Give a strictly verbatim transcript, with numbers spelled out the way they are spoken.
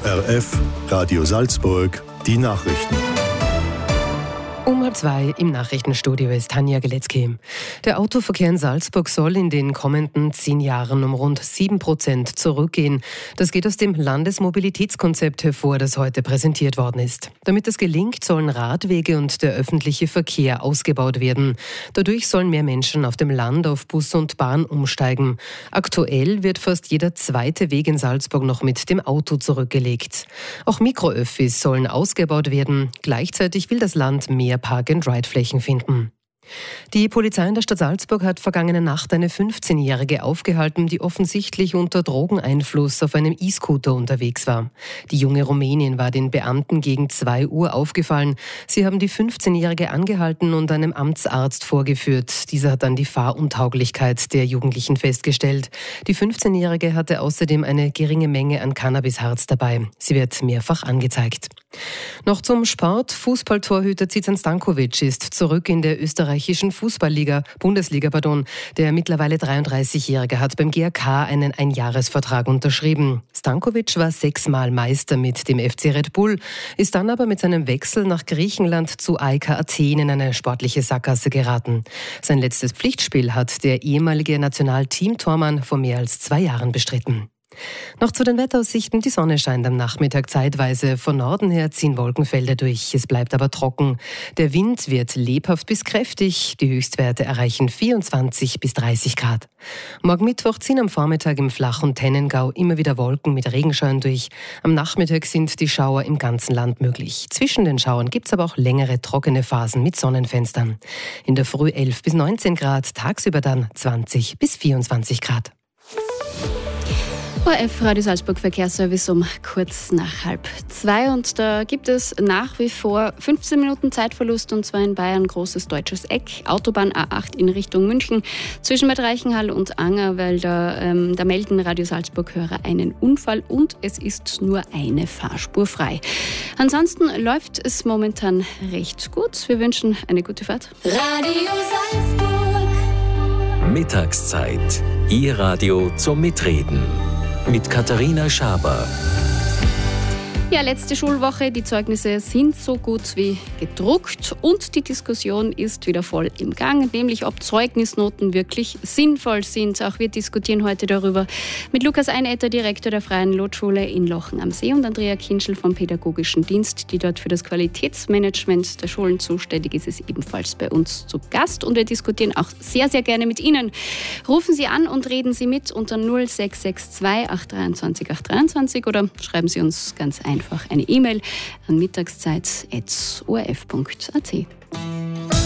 O R F, Radio Salzburg, die Nachrichten. Um halb zwei im Nachrichtenstudio ist Tanja Geletzky. Der Autoverkehr in Salzburg soll in den kommenden zehn Jahren um rund sieben Prozent zurückgehen. Das geht aus dem Landesmobilitätskonzept hervor, das heute präsentiert worden ist. Damit das gelingt, sollen Radwege und der öffentliche Verkehr ausgebaut werden. Dadurch sollen mehr Menschen auf dem Land auf Bus und Bahn umsteigen. Aktuell wird fast jeder zweite Weg in Salzburg noch mit dem Auto zurückgelegt. Auch Mikroöffis sollen ausgebaut werden. Gleichzeitig will das Land mehr Park-and-Ride-Flächen finden. Die Polizei in der Stadt Salzburg hat vergangene Nacht eine fünfzehnjährige aufgehalten, die offensichtlich unter Drogeneinfluss auf einem E-Scooter unterwegs war. Die junge Rumänin war den Beamten gegen zwei Uhr aufgefallen. Sie haben die fünfzehnjährige angehalten und einem Amtsarzt vorgeführt. Dieser hat dann die Fahruntauglichkeit der Jugendlichen festgestellt. Die fünfzehnjährige hatte außerdem eine geringe Menge an Cannabisharz dabei. Sie wird mehrfach angezeigt. Noch zum Sport. Fußballtorhüter Zizan Stankovic ist zurück in der österreichischen Fußballliga, Bundesliga, pardon. Der mittlerweile dreiunddreißigjährige hat beim G A K einen Einjahresvertrag unterschrieben. Stankovic war sechsmal Meister mit dem F C Red Bull, ist dann aber mit seinem Wechsel nach Griechenland zu A E K Athen in eine sportliche Sackgasse geraten. Sein letztes Pflichtspiel hat der ehemalige Nationalteamtormann vor mehr als zwei Jahren bestritten. Noch zu den Wetteraussichten. Die Sonne scheint am Nachmittag zeitweise. Von Norden her ziehen Wolkenfelder durch. Es bleibt aber trocken. Der Wind wird lebhaft bis kräftig. Die Höchstwerte erreichen vierundzwanzig bis dreißig Grad. Morgen Mittwoch ziehen am Vormittag im Flach- und Tennengau immer wieder Wolken mit Regenschauern durch. Am Nachmittag sind die Schauer im ganzen Land möglich. Zwischen den Schauern gibt es aber auch längere trockene Phasen mit Sonnenfenstern. In der Früh elf bis neunzehn Grad, tagsüber dann zwanzig bis vierundzwanzig Grad. O R F Radio Salzburg Verkehrsservice um kurz nach halb zwei und da gibt es nach wie vor fünfzehn Minuten Zeitverlust und zwar in Bayern großes deutsches Eck, Autobahn A acht in Richtung München zwischen Bad Reichenhall und Anger, weil da, ähm, da melden Radio Salzburg-Hörer einen Unfall und es ist nur eine Fahrspur frei. Ansonsten läuft es momentan recht gut. Wir wünschen eine gute Fahrt. Radio Salzburg. Mittagszeit. Ihr Radio zum Mitreden. Mit Katharina Schaber. Ja, letzte Schulwoche. Die Zeugnisse sind so gut wie gedruckt und die Diskussion ist wieder voll im Gang, nämlich ob Zeugnisnoten wirklich sinnvoll sind. Auch wir diskutieren heute darüber mit Lukas Einetter, Direktor der Freien Lotschule in Lochen am See und Andrea Kinschel vom Pädagogischen Dienst, die dort für das Qualitätsmanagement der Schulen zuständig ist, ist ebenfalls bei uns zu Gast und wir diskutieren auch sehr, sehr gerne mit Ihnen. Rufen Sie an und reden Sie mit unter null sechs sechs zwei acht zwei drei acht drei zwei oder schreiben Sie uns ganz einfach eine E-Mail an mittagszeit at o r f punkt a t.